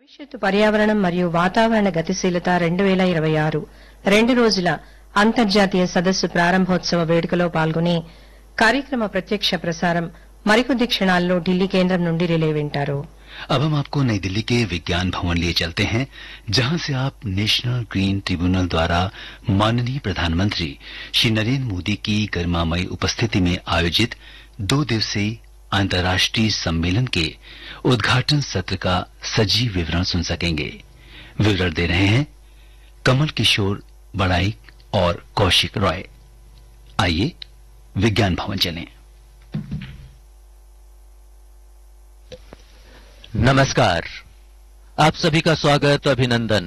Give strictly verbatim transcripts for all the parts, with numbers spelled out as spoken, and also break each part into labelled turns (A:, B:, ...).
A: భవిష్యత్తు పర్యావరణం మరియు వాతావరణ గతిశీలత రెండు వేల ఇరవై ఆరు రెండు రోజుల అంతర్జాతీయ సదస్సు ప్రారంభోత్సవ వేడుకలో పాల్గొనే కార్యక్రమ ప్రత్యక్ష ప్రసారం మరికొద్ది క్షణాల్లో ఢిల్లీ కేంద్రం నుండి రిలే వింటారు.
B: अब हम आपको नई दिल्ली के विज्ञान भवन लिए चलते हैं, जहां से आप नेशनल ग्रीन ट्रिब्यूनल द्वारा माननीय प्रधानमंत्री श्री नरेंद्र मोदी की गरिमामयी उपस्थिति में आयोजित दो दिवसीय अंतर्राष्ट्रीय सम्मेलन के उद्घाटन सत्र का सजीव विवरण सुन सकेंगे. विवरण दे रहे हैं कमल किशोर बड़ाई और कौशिक रॉय. आइए विज्ञान भवन चलें.
C: नमस्कार, आप सभी का स्वागत, अभिनंदन.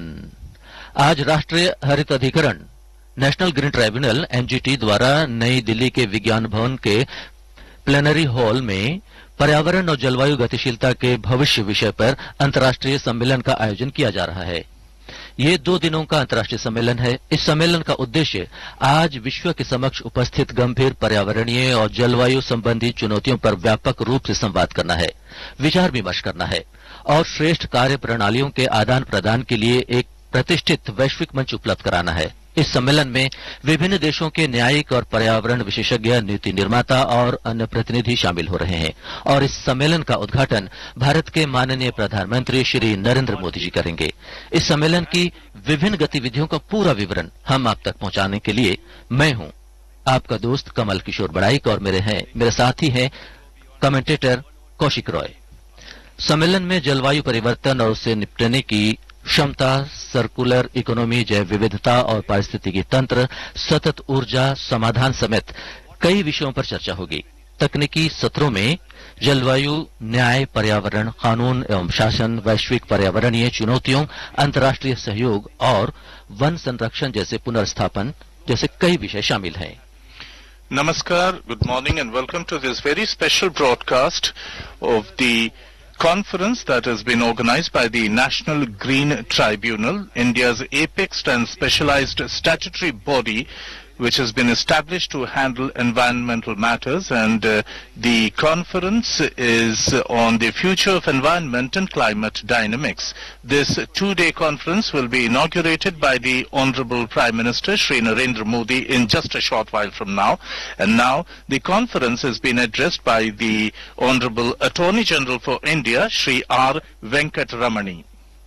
C: आज राष्ट्रीय हरित अधिकरण नेशनल ग्रीन ट्राइब्यूनल एनजीटी द्वारा नई दिल्ली के विज्ञान भवन के प्लेनरी हॉल में पर्यावरण और जलवायु गतिशीलता के भविष्य विषय पर अंतर्राष्ट्रीय सम्मेलन का आयोजन किया जा रहा है. ये दो दिनों का अंतर्राष्ट्रीय सम्मेलन है. इस सम्मेलन का उद्देश्य आज विश्व के समक्ष उपस्थित गंभीर पर्यावरणीय और जलवायु संबंधी चुनौतियों पर व्यापक रूप से संवाद करना है, विचार विमर्श करना है और श्रेष्ठ कार्य प्रणालियों के आदान प्रदान के लिए एक प्रतिष्ठित वैश्विक मंच उपलब्ध कराना है. इस सम्मेलन में विभिन्न देशों के न्यायिक और पर्यावरण विशेषज्ञ, नीति निर्माता और अन्य प्रतिनिधि शामिल हो रहे हैं और इस सम्मेलन का उद्घाटन भारत के माननीय प्रधानमंत्री श्री नरेंद्र मोदी जी करेंगे. इस सम्मेलन की विभिन्न गतिविधियों का पूरा विवरण हम आप तक पहुंचाने के लिए मैं हूं आपका दोस्त कमल किशोर बड़ाइक और मेरे हैं मेरे साथी हैं कमेंटेटर कौशिक रॉय. सम्मेलन में जलवायु परिवर्तन और उससे निपटने की क्षमता, सर्कुलर इकोनॉमी, जैव विविधता और पारिस्थितिकी तंत्र, सतत ऊर्जा समाधान समेत कई विषयों पर चर्चा होगी. तकनीकी सत्रों में जलवायु, न्याय, पर्यावरण, कानून एवं शासन, वैश्विक पर्यावरणीय चुनौतियों, अंतर्राष्ट्रीय सहयोग और वन संरक्षण जैसे पुनर्स्थापन जैसे कई विषय शामिल हैं.
D: Namaskar, good morning and welcome to this very special broadcast of the conference that has been organized by the National Green Tribunal, India's apex and specialized statutory body which has been established to handle environmental matters, and uh, the conference is on the future of environment and climate dynamics. This two-day conference will be inaugurated by the Honorable Prime Minister Shri Narendra Modi in just a short while from now. And now the conference has been addressed by the Honorable Attorney General for India Shri R. Venkataramani.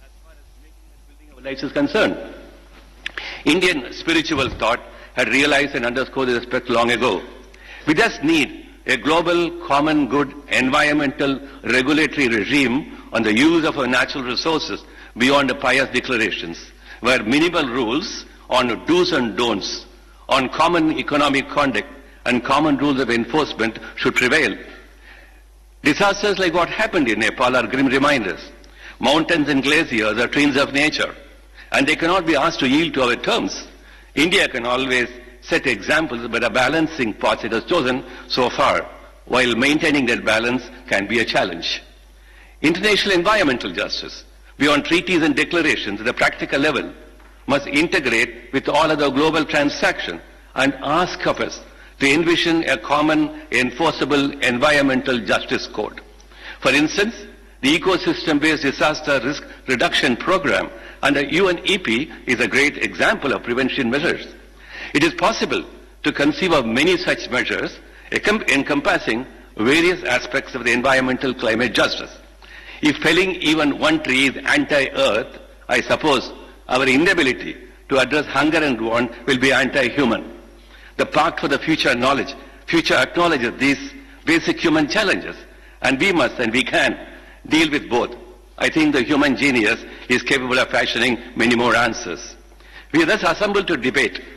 E: Our lives is concerned. Indian spiritual thought had realized and underscored this aspect long ago. We just need a global common good environmental regulatory regime on the use of our natural resources beyond the pious declarations, where minimal rules on do's and don'ts, on common economic conduct and common rules of enforcement should prevail. Disasters like what happened in Nepal are grim reminders. Mountains and glaciers are twins of nature, and they cannot be asked to yield to our terms. India can always set examples, but a balancing path it has chosen so far, while maintaining that balance can be a challenge. International environmental justice, beyond treaties and declarations at a practical level, must integrate with all other global transactions and ask of us to envision a common enforceable environmental justice code. For instance, the ecosystem-based disaster risk reduction program under U N E P is a great example of prevention measures. It is possible to conceive of many such measures encompassing various aspects of the environmental climate justice. If felling even one tree is anti-earth, I suppose our inability to address hunger and want will be anti-human. The Pact for the Future Knowledge, future acknowledges these basic human challenges, and we must and we can deal with both. I think the human genius is capable of fashioning many more answers. We are thus assembled to debate